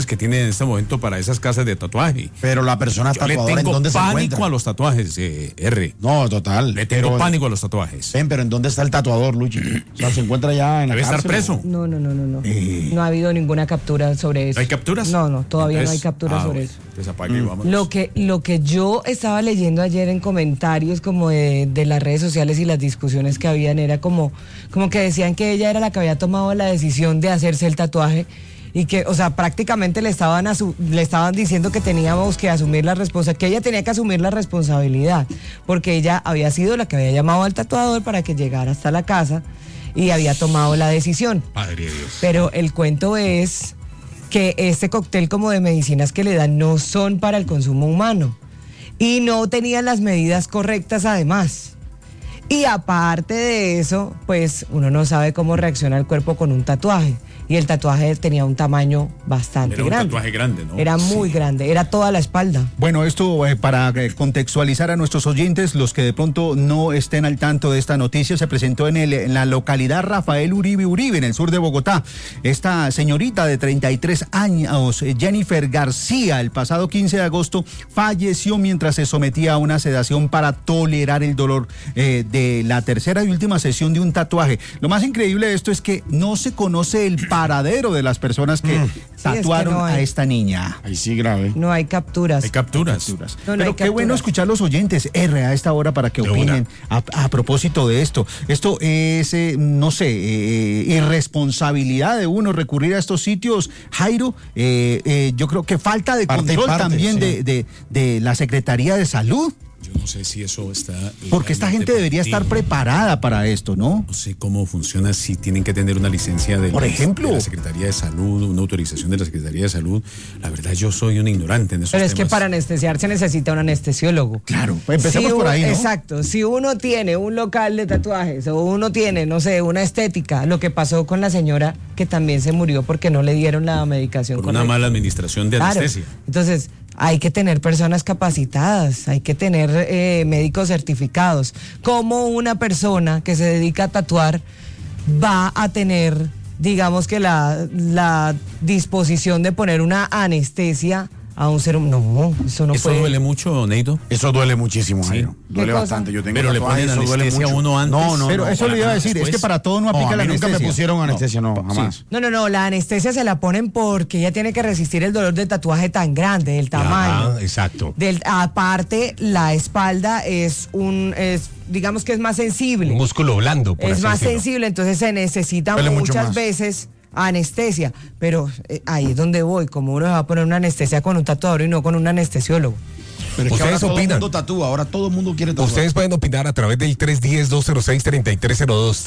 que tiene en este momento para esas casas de tatuaje. Pero la persona tatuadora, ¿en dónde se encuentra? Le tengo pánico a los tatuajes, R. No, total. Le tengo pánico a los tatuajes. Pero ¿en dónde está el tatuador, Luchi? O sea, ¿se encuentra ya en la cárcel? Debe estar preso. No. No ha habido ninguna captura sobre eso. ¿Hay capturas? No, todavía no hay capturas sobre eso. Entonces apague y vámonos. Lo que yo estaba leyendo ayer en comentarios como de las redes sociales y las discusiones que habían era como que decían que ella era la que había tomado la decisión de hacerse el tatuaje y que, o sea, prácticamente le estaban diciendo que teníamos que asumir la responsabilidad, que ella tenía que asumir la responsabilidad, porque ella había sido la que había llamado al tatuador para que llegara hasta la casa y había tomado la decisión. Padre Dios. Pero el cuento es que este cóctel como de medicinas que le dan no son para el consumo humano y no tenían las medidas correctas además. Y aparte de eso, pues uno no sabe cómo reacciona el cuerpo con un tatuaje. Y el tatuaje tenía un tamaño bastante grande. Era un tatuaje grande, ¿no? Era muy grande, era toda la espalda. Bueno, esto para contextualizar a nuestros oyentes, los que de pronto no estén al tanto de esta noticia, se presentó en la localidad Rafael Uribe, en el sur de Bogotá. Esta señorita de 33 años, Jennifer García, el pasado 15 de agosto, falleció mientras se sometía a una sedación para tolerar el dolor de la tercera y última sesión de un tatuaje. Lo más increíble de esto es que no se conoce el paradero de las personas que tatuaron a esta niña. Ahí sí, grave. No hay capturas. Hay capturas. Pero qué bueno escuchar los oyentes, a esta hora para que opinen a propósito de esto. Esto es, irresponsabilidad de uno recurrir a estos sitios, Jairo. Yo creo que falta de control también de la Secretaría de Salud. Yo no sé si eso está... Porque esta gente debería estar preparada para esto, ¿no? No sé cómo funciona, si tienen que tener una licencia de la Secretaría de Salud, una autorización de la Secretaría de Salud. La verdad, yo soy un ignorante en esos temas. Pero es que para anestesiar se necesita un anestesiólogo. Claro, empecemos por ahí, ¿no? Exacto. Si uno tiene un local de tatuajes o uno tiene, no sé, una estética, lo que pasó con la señora que también se murió porque no le dieron la medicación por correcta. Una mala administración de anestesia. Entonces, hay que tener personas capacitadas, hay que tener médicos certificados. ¿Cómo una persona que se dedica a tatuar va a tener, digamos que la disposición de poner una anestesia a un ser humano? No, eso no puede. ¿Eso duele mucho, Neido? Eso duele muchísimo, Jairo. Sí. Duele bastante. Yo tengo pero le ponen anestesia a uno antes. No, pero eso le iba a decir, es que para todo no aplica la anestesia. Nunca me pusieron anestesia, no, jamás. Sí. No, la anestesia se la ponen porque ella tiene que resistir el dolor del tatuaje tan grande, del tamaño. Exacto. Aparte, la espalda digamos que es más sensible. Un músculo blando, por Es más decirlo. sensible, entonces se necesita muchas veces anestesia. Pero ahí es donde voy, como uno va a poner una anestesia con un tatuador y no con un anestesiólogo. Pero es que ¿Ustedes ahora opinan? todo el mundo tatúa, ahora todo el mundo quiere tatuar. Ustedes pueden opinar a través del 310-206-3302,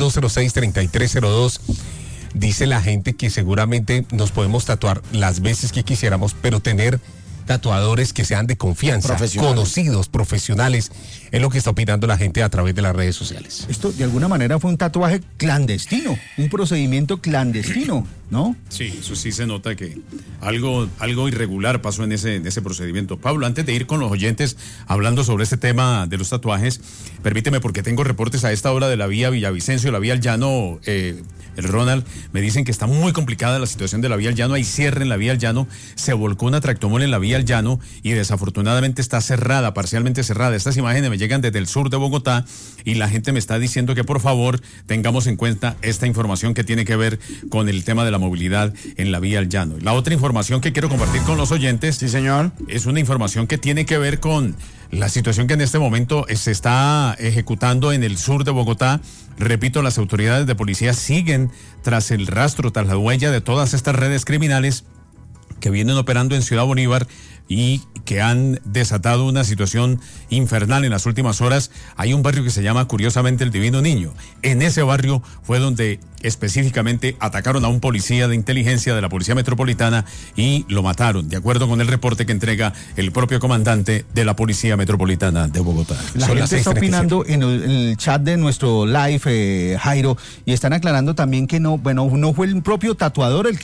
310-206-3302. Dice la gente que seguramente nos podemos tatuar las veces que quisiéramos, pero tener tatuadores que sean de confianza, conocidos, profesionales, es lo que está opinando la gente a través de las redes sociales. Esto de alguna manera fue un tatuaje clandestino, un procedimiento clandestino, ¿no? Sí, eso sí se nota que algo irregular pasó en ese procedimiento. Pablo, antes de ir con los oyentes hablando sobre este tema de los tatuajes, permíteme, porque tengo reportes a esta hora de la vía Villavicencio, la vía al Llano, el Ronald, me dicen que está muy complicada la situación de la vía al Llano, hay cierre en la vía al Llano, se volcó una tractomula en la vía al Llano y desafortunadamente está cerrada, parcialmente cerrada. Estas imágenes me llegan desde el sur de Bogotá y la gente me está diciendo que por favor tengamos en cuenta esta información que tiene que ver con el tema de la movilidad en la vía al Llano. La otra información que quiero compartir con los oyentes, sí, señor, es una información que tiene que ver con la situación que en este momento se está ejecutando en el sur de Bogotá. Repito, las autoridades de policía siguen tras el rastro, tras la huella de todas estas redes criminales que vienen operando en Ciudad Bolívar y que han desatado una situación infernal en las últimas horas. Hay un barrio que se llama curiosamente el Divino Niño. En ese barrio fue donde específicamente atacaron a un policía de inteligencia de la Policía Metropolitana y lo mataron, de acuerdo con el reporte que entrega el propio comandante de la Policía Metropolitana de Bogotá. La gente está opinando en el chat de nuestro live, Jairo, y están aclarando también que no fue el propio tatuador el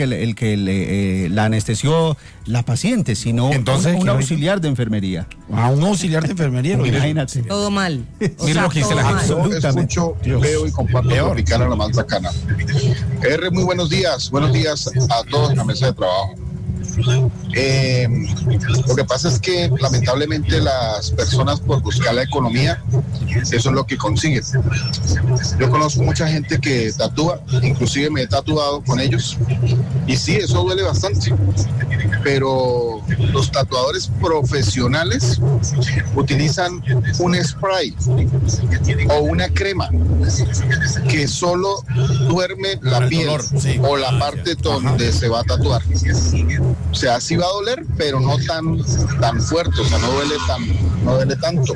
que la anestesió la paciente, sino un auxiliar de enfermería. Un auxiliar de enfermería. Imagínate. Todo mal. Mira lo que dice la gente. Yo escucho, leo y comparto Tropicana, la más bacana. R, muy buenos días a todos en la mesa de trabajo. Lo que pasa es que lamentablemente las personas, por buscar la economía, eso es lo que consiguen. Yo conozco mucha gente que tatúa, inclusive me he tatuado con ellos, y sí, eso duele bastante, pero los tatuadores profesionales utilizan un spray o una crema que solo duerme la piel o la parte donde se va a tatuar. O sea, sí va a doler, pero no tan fuerte, o sea, no duele tanto.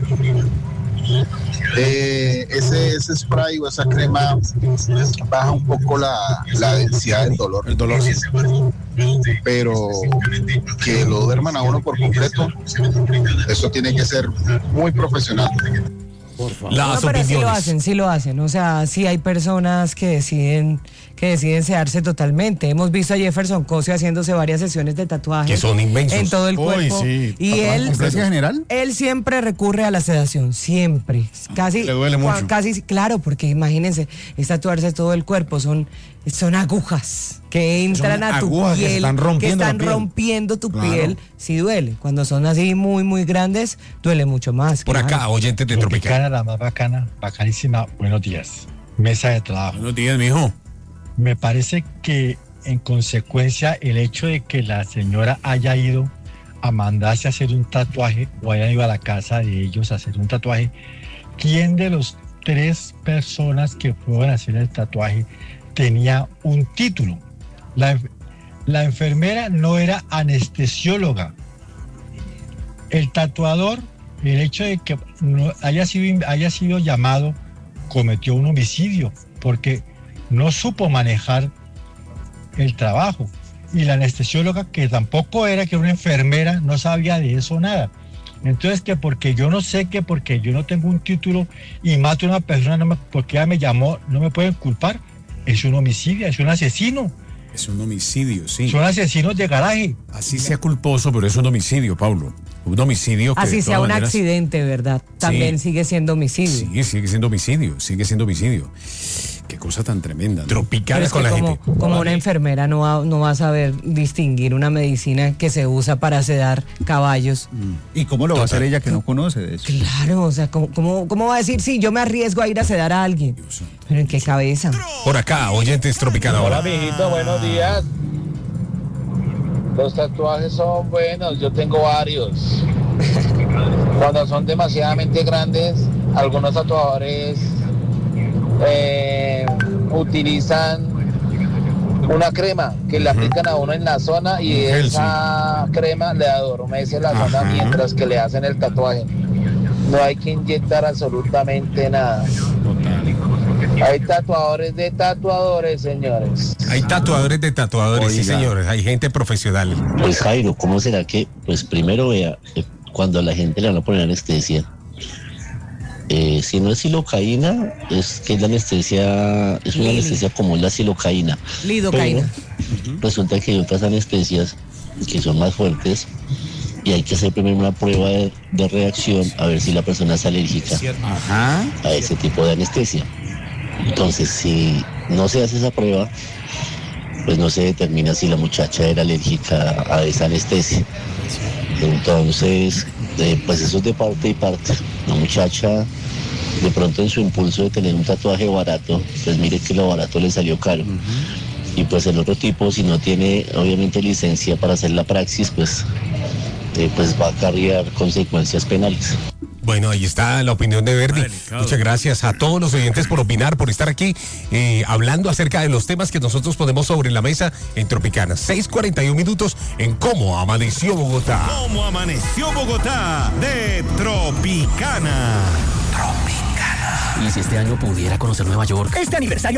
Ese spray o esa crema baja un poco la densidad del dolor. El dolor sí. Pero que lo duerman a uno por completo, eso tiene que ser muy profesional. No, pero sí lo hacen. O sea, sí hay personas que deciden sedarse totalmente. Hemos visto a Jefferson Cosio haciéndose varias sesiones de tatuajes. Que son inmensos. En todo el cuerpo. Sí. Y general. él siempre recurre a la sedación, siempre. Casi. Le duele mucho. Casi, claro, porque imagínense, es tatuarse todo el cuerpo, son agujas que entran a tu piel, que están rompiendo tu piel, sí duele. Cuando son así muy, muy grandes, duele mucho más. Por acá, oyentes de Tropicana. La más bacanísima, buenos días. Mesa de trabajo. Buenos días, mijo. Me parece que en consecuencia el hecho de que la señora haya ido a mandarse a hacer un tatuaje o haya ido a la casa de ellos a hacer un tatuaje, ¿quién de los 3 personas que fueron a hacer el tatuaje tenía un título? La enfermera no era anestesióloga. El tatuador, el hecho de que no haya sido llamado, cometió un homicidio porque no supo manejar el trabajo. Y la anestesióloga, que tampoco era, que era una enfermera, no sabía de eso nada. Entonces, que porque yo no sé, que porque yo no tengo un título y mato a una persona, porque ella me llamó, no me pueden culpar. Es un homicidio, es un asesino. Es un homicidio, sí. Son asesinos de garaje. Así sea culposo, pero es un homicidio, Pablo. Un homicidio que así sea un accidente, ¿verdad? También sigue siendo homicidio. Sí, sigue siendo homicidio. Qué cosa tan tremenda, ¿no? Tropicana con la gente. Como una enfermera no va a saber distinguir una medicina que se usa para sedar caballos. ¿Y cómo lo va a hacer ella que no conoce de eso? Claro, o sea, ¿cómo va a decir, sí, yo me arriesgo a ir a sedar a alguien? Pero ¿en qué cabeza? Por acá, oyentes Tropicana. Hola, mijito, buenos días. Los tatuajes son buenos, yo tengo varios. Cuando son demasiadamente grandes, algunos tatuadores utilizan una crema que le aplican a uno en la zona y esa crema le adormece la zona mientras que le hacen el tatuaje. No hay que inyectar absolutamente nada. Hay tatuadores de tatuadores, señores. Hay tatuadores de tatuadores, sí, señores. Hay gente profesional. Pues Jairo, ¿cómo será que? Pues primero vea, cuando a la gente le van a poner anestesia, si no es silocaína, es que es la anestesia, es una anestesia como la silocaína. Lidocaína. Pero resulta que hay otras anestesias que son más fuertes y hay que hacer primero una prueba de reacción a ver si la persona es alérgica a ese tipo de anestesia. Entonces, si no se hace esa prueba, pues no se determina si la muchacha era alérgica a esa anestesia. Entonces, pues eso es de parte y parte. La muchacha, de pronto en su impulso de tener un tatuaje barato, pues mire que lo barato le salió caro. Y pues el otro tipo, si no tiene obviamente licencia para hacer la praxis, pues va a acarrear consecuencias penales. Bueno, ahí está la opinión de Verdi. Muchas gracias a todos los oyentes por opinar, por estar aquí hablando acerca de los temas que nosotros ponemos sobre la mesa en Tropicana. 6:41 minutos en Cómo Amaneció Bogotá. Cómo Amaneció Bogotá de Tropicana. ¿Y si este año pudiera conocer Nueva York? Este aniversario